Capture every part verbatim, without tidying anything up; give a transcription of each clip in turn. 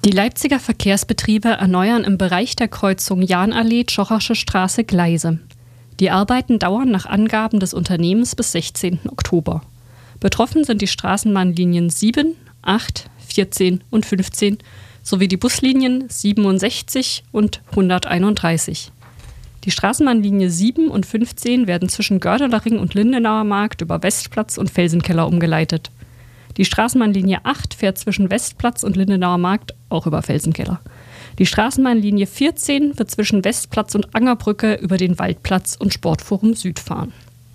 Die Leipziger Verkehrsbetriebe erneuern im Bereich der Kreuzung Jahnallee-Tschochersche Straße Gleise. Die Arbeiten dauern nach Angaben des Unternehmens bis sechzehnten Oktober. Betroffen sind die Straßenbahnlinien sieben, acht, vierzehn und fünfzehn sowie die Buslinien siebenundsechzig und hunderteinunddreißig. Die Straßenbahnlinie sieben und fünfzehn werden zwischen Gördelerring und Lindenauer Markt über Westplatz und Felsenkeller umgeleitet. Die Straßenbahnlinie acht fährt zwischen Westplatz und Lindenauer Markt auch über Felsenkeller. Die Straßenbahnlinie vierzehn wird zwischen Westplatz und Angerbrücke über den Waldplatz und Sportforum Süd fahren.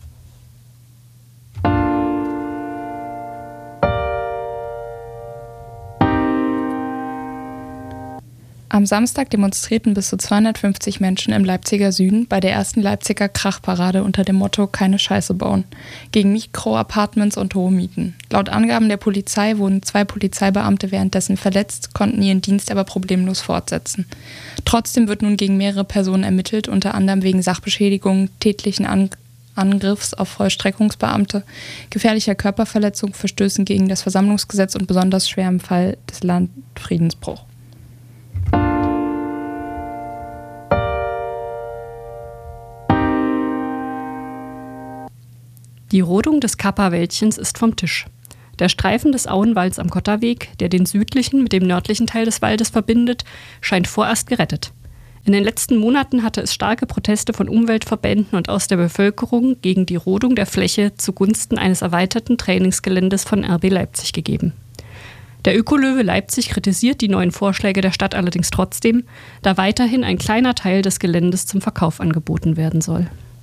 Am Samstag demonstrierten bis zu zweihundertfünfzig Menschen im Leipziger Süden bei der ersten Leipziger Krachparade unter dem Motto „Keine Scheiße bauen" gegen Mikroapartments und hohe Mieten. Laut Angaben der Polizei wurden zwei Polizeibeamte währenddessen verletzt, konnten ihren Dienst aber problemlos fortsetzen. Trotzdem wird nun gegen mehrere Personen ermittelt, unter anderem wegen Sachbeschädigung, tätlichen An- Angriffs auf Vollstreckungsbeamte, gefährlicher Körperverletzung, Verstößen gegen das Versammlungsgesetz und besonders schwer im Fall des Landfriedensbruchs. Die Rodung des Kappa-Wäldchens ist vom Tisch. Der Streifen des Auenwalds am Kotterweg, der den südlichen mit dem nördlichen Teil des Waldes verbindet, scheint vorerst gerettet. In den letzten Monaten hatte es starke Proteste von Umweltverbänden und aus der Bevölkerung gegen die Rodung der Fläche zugunsten eines erweiterten Trainingsgeländes von R B Leipzig gegeben. Der Ökolöwe Leipzig kritisiert die neuen Vorschläge der Stadt allerdings trotzdem, da weiterhin ein kleiner Teil des Geländes zum Verkauf angeboten werden soll.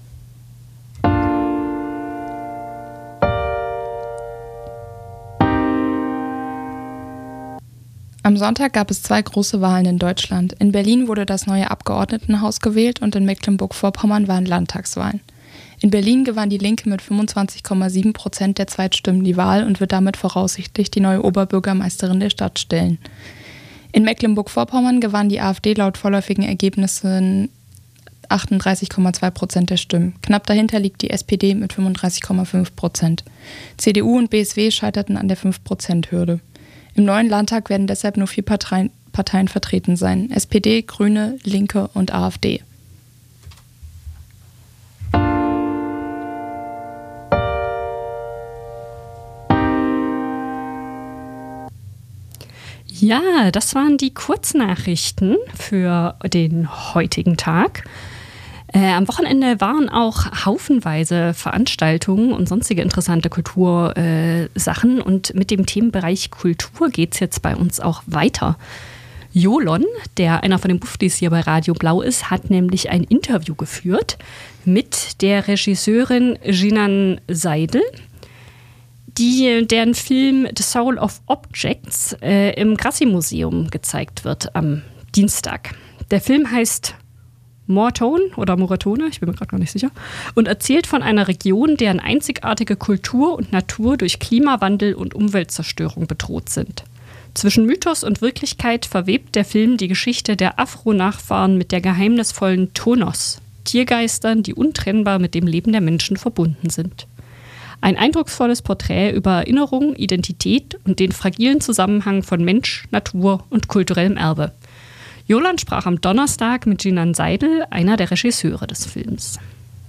Am Sonntag gab es zwei große Wahlen in Deutschland. In Berlin wurde das neue Abgeordnetenhaus gewählt und in Mecklenburg-Vorpommern waren Landtagswahlen. In Berlin gewann die Linke mit fünfundzwanzig Komma sieben Prozent der Zweitstimmen die Wahl und wird damit voraussichtlich die neue Oberbürgermeisterin der Stadt stellen. In Mecklenburg-Vorpommern gewann die AfD laut vorläufigen Ergebnissen achtunddreißig Komma zwei Prozent der Stimmen. Knapp dahinter liegt die S P D mit fünfunddreißig Komma fünf Prozent. C D U und B S W scheiterten an der fünf Prozent Hürde. Im neuen Landtag werden deshalb nur vier Parteien, Parteien vertreten sein: S P D, Grüne, Linke und AfD. Ja, das waren die Kurznachrichten für den heutigen Tag. Äh, am Wochenende waren auch haufenweise Veranstaltungen und sonstige interessante Kultursachen. Äh, und mit dem Themenbereich Kultur geht es jetzt bei uns auch weiter. Jolon, der einer von den Buftis hier bei Radio Blau ist, hat nämlich ein Interview geführt mit der Regisseurin Jinan Seidel, die, deren Film The Soul of Objects äh, im Grassi-Museum gezeigt wird am Dienstag. Der Film heißt Moraton oder Moratone, ich bin mir gerade gar nicht sicher, und erzählt von einer Region, deren einzigartige Kultur und Natur durch Klimawandel und Umweltzerstörung bedroht sind. Zwischen Mythos und Wirklichkeit verwebt der Film die Geschichte der Afro-Nachfahren mit der geheimnisvollen Tonos, Tiergeistern, die untrennbar mit dem Leben der Menschen verbunden sind. Ein eindrucksvolles Porträt über Erinnerung, Identität und den fragilen Zusammenhang von Mensch, Natur und kulturellem Erbe. Jolon sprach am Donnerstag mit Jinan Seidel, einer der Regisseure des Films.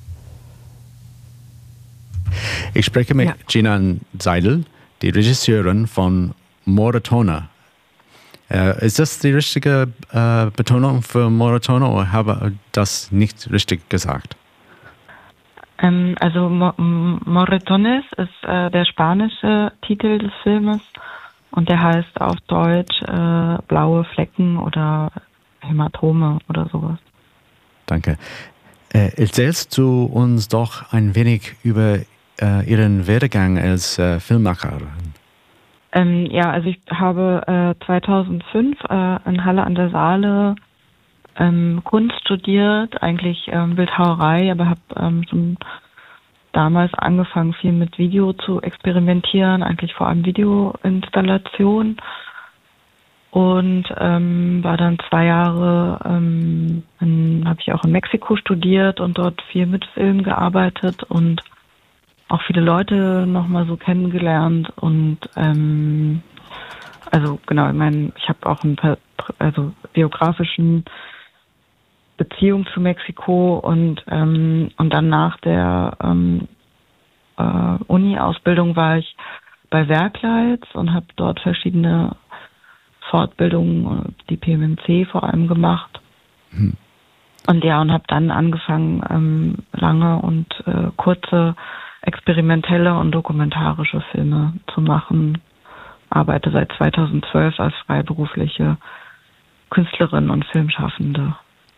Ich spreche mit ja. Jinan Seidel, die Regisseurin von Moratona. Äh, ist das die richtige äh, Betonung für Moratona oder habe ich das nicht richtig gesagt? Ähm, also Mo- Moratones ist äh, der spanische Titel des Filmes und der heißt auf Deutsch äh, blaue Flecken oder Hämatome oder sowas. Danke. Äh, erzählst du uns doch ein wenig über äh, Ihren Werdegang als äh, Filmemacherin? Ähm, ja, also ich habe äh, zweitausendfünf äh, in Halle an der Saale ähm, Kunst studiert, eigentlich ähm, Bildhauerei, aber habe ähm, schon damals angefangen, viel mit Video zu experimentieren, eigentlich vor allem Videoinstallation. Und ähm, war dann zwei Jahre, ähm, habe ich auch in Mexiko studiert und dort viel mit Film gearbeitet und auch viele Leute nochmal so kennengelernt. Und ähm, also genau, ich meine, ich habe auch ein also biografischen Beziehung zu Mexiko und ähm, und dann nach der ähm, äh, Uni-Ausbildung war ich bei Werkleitz und habe dort verschiedene Fortbildungen, die P M M C vor allem gemacht. Hm. Und ja, und habe dann angefangen, ähm, lange und äh, kurze experimentelle und dokumentarische Filme zu machen. Arbeite seit zweitausendzwölf als freiberufliche Künstlerin und Filmschaffende.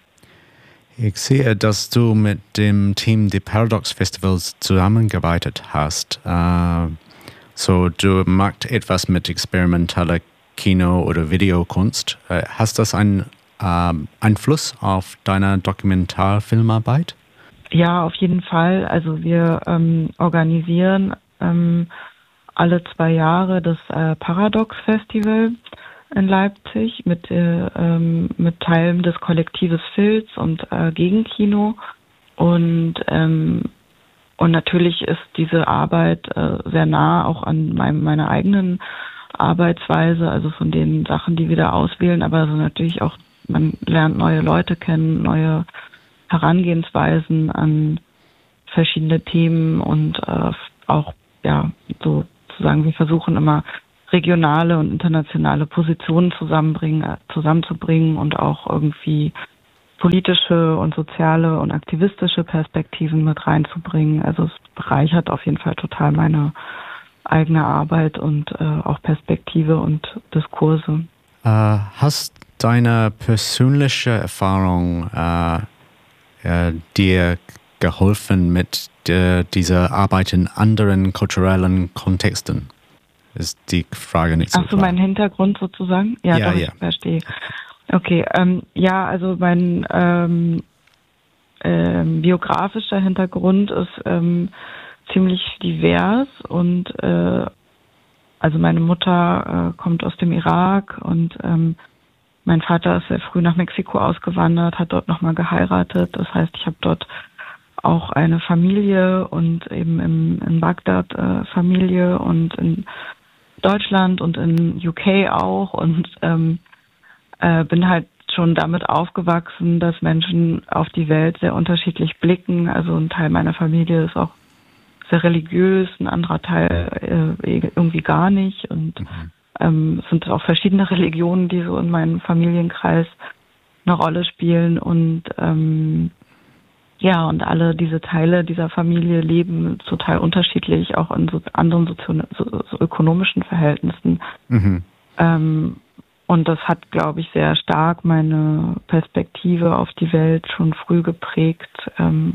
Ich sehe, dass du mit dem Team der Paradox Festivals zusammengearbeitet hast. Uh, so, du machst etwas mit experimenteller Kino- oder Videokunst. Uh, hast das einen uh, Einfluss auf deine Dokumentarfilmarbeit? Ja, auf jeden Fall. Also wir ähm, organisieren ähm, alle zwei Jahre das äh, Paradox Festival in Leipzig mit, äh, ähm, mit Teilen des Kollektives Filz und äh, Gegenkino. Und, ähm, und natürlich ist diese Arbeit äh, sehr nah auch an meinem, meiner eigenen Arbeitsweise, also von den Sachen, die wir da auswählen, aber so natürlich auch, man lernt neue Leute kennen, neue Herangehensweisen an verschiedene Themen und äh, auch, ja, sozusagen, wir versuchen immer regionale und internationale Positionen zusammenbringen, zusammenzubringen und auch irgendwie politische und soziale und aktivistische Perspektiven mit reinzubringen. Also es bereichert auf jeden Fall total meine eigene Arbeit und äh, auch Perspektive und Diskurse. Äh, hast deine persönliche Erfahrung äh, äh, dir geholfen mit der, dieser Arbeit in anderen kulturellen Kontexten? Ist die Frage nicht so Ach so, klar. mein Hintergrund sozusagen? Ja, ja, doch, ja. Ich verstehe. Okay, ähm, ja, also mein ähm, ähm, biografischer Hintergrund ist ähm, ziemlich divers und äh, also meine Mutter äh, kommt aus dem Irak und ähm, mein Vater ist sehr früh nach Mexiko ausgewandert, hat dort nochmal geheiratet. Das heißt, ich habe dort auch eine Familie und eben im, in Bagdad äh, Familie und in Deutschland und in U K auch und ähm, äh, bin halt schon damit aufgewachsen, dass Menschen auf die Welt sehr unterschiedlich blicken. Also ein Teil meiner Familie ist auch sehr religiös, ein anderer Teil äh, irgendwie gar nicht. Und mhm. ähm, es sind auch verschiedene Religionen, die so in meinem Familienkreis eine Rolle spielen. Und ähm, ja, und alle diese Teile dieser Familie leben total unterschiedlich, auch in so anderen sozio- so, so ökonomischen Verhältnissen. Mhm. Ähm, und das hat, glaube ich, sehr stark meine Perspektive auf die Welt schon früh geprägt. Ähm,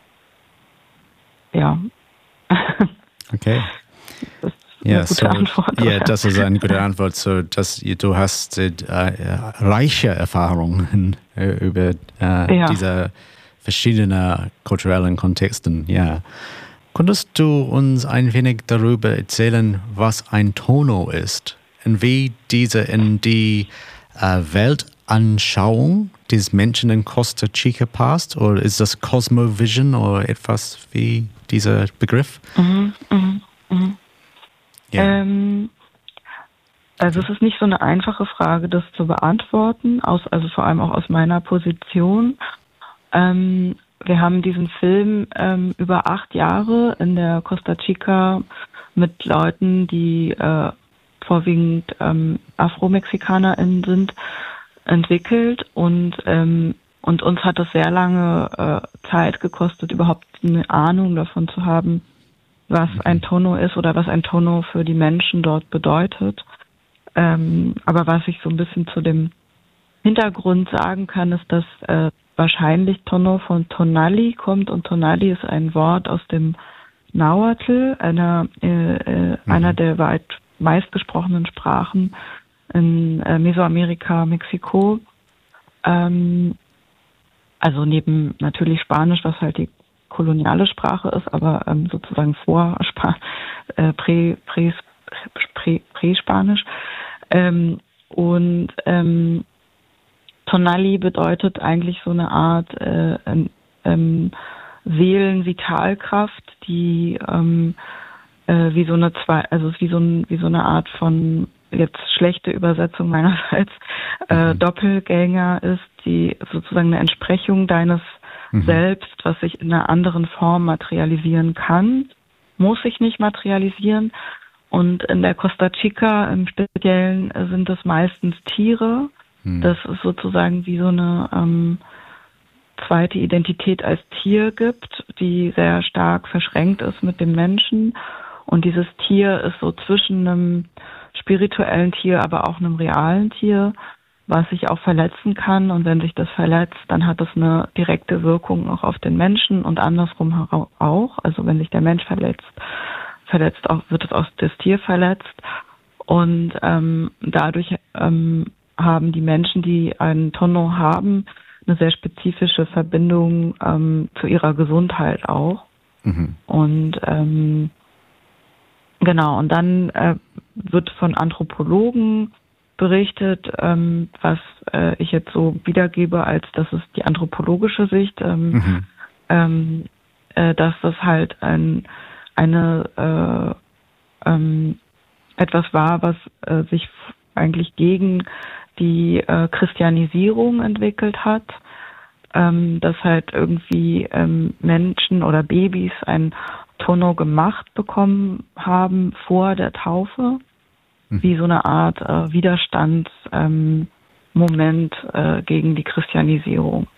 ja. Okay. Das ist ja, eine gute so, Antwort. Ja, das ist eine gute Antwort. So, dass du hast äh, reiche Erfahrungen äh, über äh, ja. diese verschiedenen kulturellen Kontexten. Ja. Könntest du uns ein wenig darüber erzählen, was ein Tono ist und wie diese in die äh, Weltanschauung des Menschen in Costa Chica passt? Oder ist das Cosmovision oder etwas wie dieser Begriff? Mhm, mhm, mhm. Ja. Ähm, also es ist nicht so eine einfache Frage, das zu beantworten, aus, also vor allem auch aus meiner Position. Ähm, wir haben diesen Film ähm, über acht Jahre in der Costa Chica mit Leuten, die äh, vorwiegend ähm, AfromexikanerInnen sind, entwickelt und ähm, und uns hat es sehr lange äh, Zeit gekostet, überhaupt eine Ahnung davon zu haben, was ein Tono ist oder was ein Tono für die Menschen dort bedeutet. Ähm, aber was ich so ein bisschen zu dem Hintergrund sagen kann, ist, dass äh, wahrscheinlich Tono von Tonali kommt und Tonali ist ein Wort aus dem Nahuatl, einer äh, äh, mhm. einer der weit meistgesprochenen Sprachen in äh, Mesoamerika, Mexiko. Ähm, also neben natürlich Spanisch, was halt die koloniale Sprache ist, aber ähm, sozusagen vor Spa- äh, Prä, Prä, Prä, Prä-Spanisch. Ähm, und ähm, Tonali bedeutet eigentlich so eine Art äh, ähm, Seelenvitalkraft, die ähm, äh, wie so eine zwei, also wie so ein, wie so eine Art von jetzt schlechte Übersetzung meinerseits, äh, Doppelgänger ist, die sozusagen eine Entsprechung deines mhm. Selbst, was sich in einer anderen Form materialisieren kann, muss sich nicht materialisieren. Und in der Costa Chica im Speziellen sind es meistens Tiere. Mhm. Das ist sozusagen wie so eine ähm, zweite Identität als Tier gibt, die sehr stark verschränkt ist mit dem Menschen. Und dieses Tier ist so zwischen einem spirituellen Tier, aber auch einem realen Tier, was sich auch verletzen kann. Und wenn sich das verletzt, dann hat das eine direkte Wirkung auch auf den Menschen und andersrum auch. Also wenn sich der Mensch verletzt, verletzt auch, wird es auch das Tier verletzt. Und ähm, dadurch ähm, haben die Menschen, die einen Tono haben, eine sehr spezifische Verbindung ähm, zu ihrer Gesundheit auch. Mhm. Und ähm, genau, und dann äh, wird von Anthropologen berichtet, ähm, was äh, ich jetzt so wiedergebe, als das ist die anthropologische Sicht, ähm, mhm. ähm, äh, dass das halt ein, eine äh, ähm, etwas war, was äh, sich eigentlich gegen die äh, Christianisierung entwickelt hat, ähm, dass halt irgendwie ähm, Menschen oder Babys ein Tono gemacht bekommen haben vor der Taufe, mhm. wie so eine Art äh, Widerstandsmoment ähm, äh, gegen die Christianisierung.